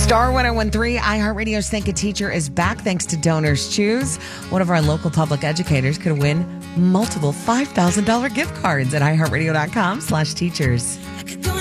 Star 1013, iHeartRadio's Thank a Teacher is back thanks to Donors Choose. One of our local public educators could win multiple $5,000 gift cards at iHeartRadio.com/teachers.